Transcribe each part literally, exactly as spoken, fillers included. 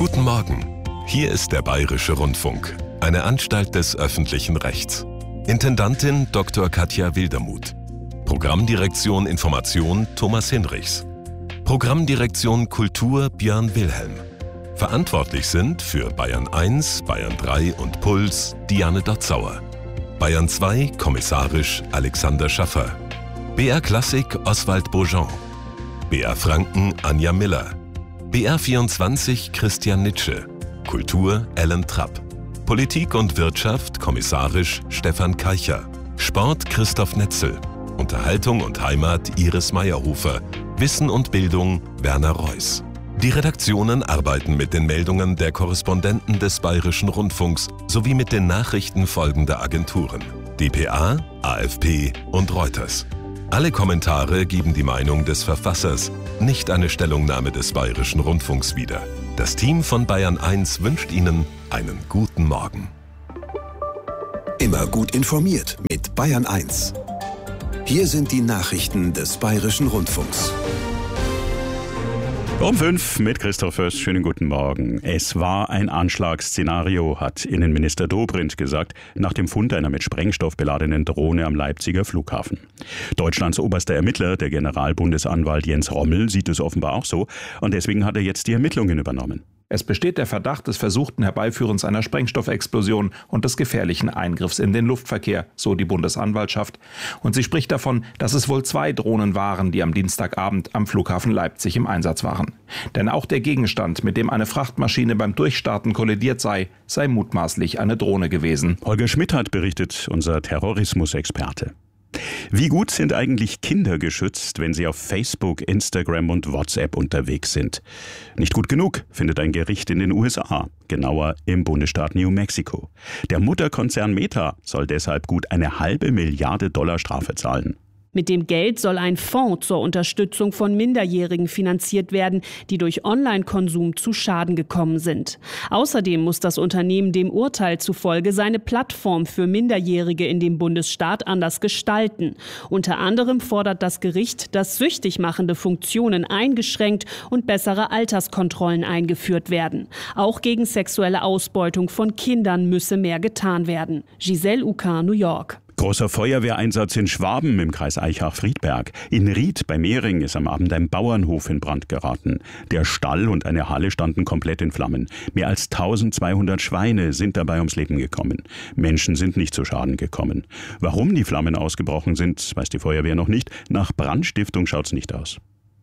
Guten Morgen. Hier ist der Bayerische Rundfunk, eine Anstalt des öffentlichen Rechts. Intendantin Doktor Katja Wildermuth. Programmdirektion Information Thomas Hinrichs. Programmdirektion Kultur Björn Wilhelm. Verantwortlich sind für Bayern eins, Bayern drei und Puls Diane Dotzauer. Bayern zwei kommissarisch Alexander Schaffer. B R Klassik Oswald Beaujean. B R Franken Anja Miller. B R vierundzwanzig Christian Nitsche. Kultur Alan Trapp. Politik und Wirtschaft kommissarisch Stefan Keicher. Sport Christoph Netzel. Unterhaltung und Heimat Iris Meyerhofer. Wissen und Bildung Werner Reuss. Die Redaktionen arbeiten mit den Meldungen der Korrespondenten des Bayerischen Rundfunks sowie mit den Nachrichten folgender Agenturen: D P A, A F P und Reuters. Alle Kommentare geben die Meinung des Verfassers, nicht eine Stellungnahme des Bayerischen Rundfunks wieder. Das Team von Bayern eins wünscht Ihnen einen guten Morgen. Immer gut informiert mit Bayern eins. Hier sind die Nachrichten des Bayerischen Rundfunks. Um fünf mit Christoph Fürst. Schönen guten Morgen. Es war ein Anschlagsszenario, hat Innenminister Dobrindt gesagt, nach dem Fund einer mit Sprengstoff beladenen Drohne am Leipziger Flughafen. Deutschlands oberster Ermittler, der Generalbundesanwalt Jens Rommel, sieht es offenbar auch so und deswegen hat er jetzt die Ermittlungen übernommen. Es besteht der Verdacht des versuchten Herbeiführens einer Sprengstoffexplosion und des gefährlichen Eingriffs in den Luftverkehr, so die Bundesanwaltschaft. Und sie spricht davon, dass es wohl zwei Drohnen waren, die am Dienstagabend am Flughafen Leipzig im Einsatz waren. Denn auch der Gegenstand, mit dem eine Frachtmaschine beim Durchstarten kollidiert sei, sei mutmaßlich eine Drohne gewesen. Holger Schmidt hat berichtet, unser Terrorismusexperte. Wie gut sind eigentlich Kinder geschützt, wenn sie auf Facebook, Instagram und WhatsApp unterwegs sind? Nicht gut genug, findet ein Gericht in den U S A, genauer im Bundesstaat New Mexico. Der Mutterkonzern Meta soll deshalb gut eine halbe Milliarde Dollar Strafe zahlen. Mit dem Geld soll ein Fonds zur Unterstützung von Minderjährigen finanziert werden, die durch Online-Konsum zu Schaden gekommen sind. Außerdem muss das Unternehmen dem Urteil zufolge seine Plattform für Minderjährige in dem Bundesstaat anders gestalten. Unter anderem fordert das Gericht, dass süchtig machende Funktionen eingeschränkt und bessere Alterskontrollen eingeführt werden. Auch gegen sexuelle Ausbeutung von Kindern müsse mehr getan werden. Giselle Uka, New York. Großer Feuerwehreinsatz in Schwaben im Kreis Aichach-Friedberg. In Ried bei Mehring ist am Abend ein Bauernhof in Brand geraten. Der Stall und eine Halle standen komplett in Flammen. Mehr als eintausendzweihundert Schweine sind dabei ums Leben gekommen. Menschen sind nicht zu Schaden gekommen. Warum die Flammen ausgebrochen sind, weiß die Feuerwehr noch nicht. Nach Brandstiftung schaut's nicht aus.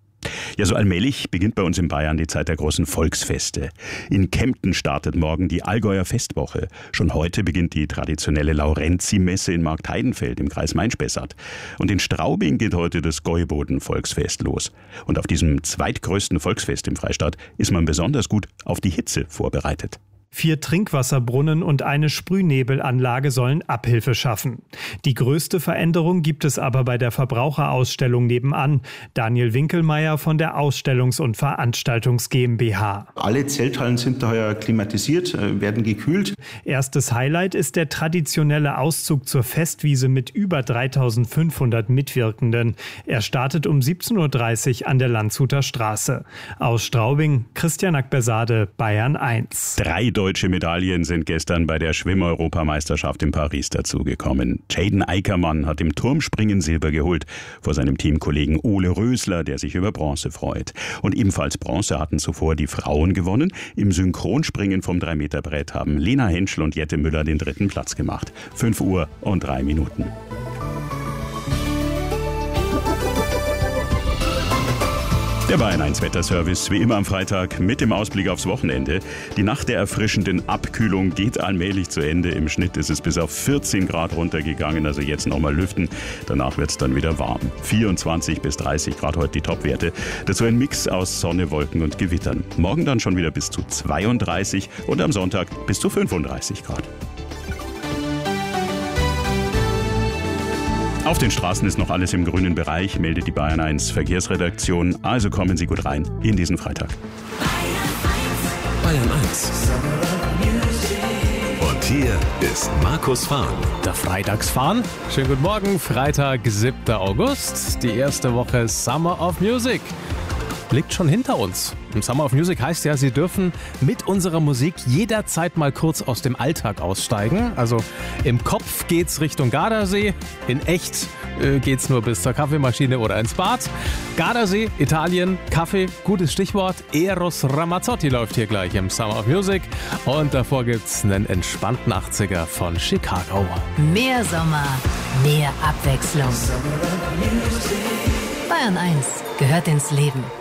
Ja, so allmählich beginnt bei uns in Bayern die Zeit der großen Volksfeste. In Kempten startet morgen die Allgäuer Festwoche. Schon heute beginnt die traditionelle Laurenzi-Messe in Marktheidenfeld im Kreis Main-Spessart. Und in Straubing geht heute das Gäuboden-Volksfest los. Und auf diesem zweitgrößten Volksfest im Freistaat ist man besonders gut auf die Hitze vorbereitet. Vier Trinkwasserbrunnen und eine Sprühnebelanlage sollen Abhilfe schaffen. Die größte Veränderung gibt es aber bei der Verbraucherausstellung nebenan. Daniel Winkelmeier von der Ausstellungs- und Veranstaltungs GmbH. Alle Zelthallen sind daher klimatisiert, werden gekühlt. Erstes Highlight ist der traditionelle Auszug zur Festwiese mit über dreitausendfünfhundert Mitwirkenden. Er startet um siebzehn Uhr dreißig an der Landshuter Straße. Aus Straubing, Christian Ackbersade, Bayern eins. Drei deutsche Medaillen sind gestern bei der Schwimm-Europameisterschaft in Paris dazugekommen. Jaden Eickermann hat im Turmspringen Silber geholt, vor seinem Teamkollegen Ole Rösler, der sich über Bronze freut. Und ebenfalls Bronze hatten zuvor die Frauen gewonnen. Im Synchronspringen vom drei Meter Brett haben Lena Henschel und Jette Müller den dritten Platz gemacht. fünf Uhr und drei Minuten. Der Bayern eins Wetterservice, wie immer am Freitag, mit dem Ausblick aufs Wochenende. Die Nacht der erfrischenden Abkühlung geht allmählich zu Ende. Im Schnitt ist es bis auf vierzehn Grad runtergegangen, also jetzt nochmal lüften. Danach wird es dann wieder warm. vierundzwanzig bis dreißig Grad heute die Topwerte. Dazu ein Mix aus Sonne, Wolken und Gewittern. Morgen dann schon wieder bis zu zweiunddreißig und am Sonntag bis zu fünfunddreißig Grad. Auf den Straßen ist noch alles im grünen Bereich, meldet die Bayern eins Verkehrsredaktion. Also kommen Sie gut rein in diesen Freitag. Bayern eins. Und hier ist Markus Fahn. Der Freitagsfahn. Schönen guten Morgen, Freitag, siebter August. Die erste Woche Summer of Music. liegt schon hinter uns. Im Summer of Music heißt ja, Sie dürfen mit unserer Musik jederzeit mal kurz aus dem Alltag aussteigen. Also im Kopf geht's Richtung Gardasee, in echt äh, geht's nur bis zur Kaffeemaschine oder ins Bad. Gardasee, Italien, Kaffee, gutes Stichwort. Eros Ramazzotti läuft hier gleich im Summer of Music. Und davor gibt's einen entspannten achtziger von Chicago. Mehr Sommer, mehr Abwechslung. Bayern eins gehört ins Leben.